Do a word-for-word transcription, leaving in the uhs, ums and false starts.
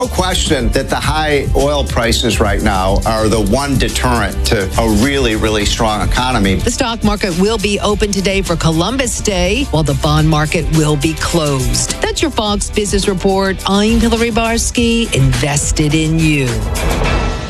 No question that the high oil prices right now are the one deterrent to a really, really strong economy. The stock market will be open today for Columbus Day, while the bond market will be closed. That's your Fox Business Report. I'm Hillary Barsky, invested in you.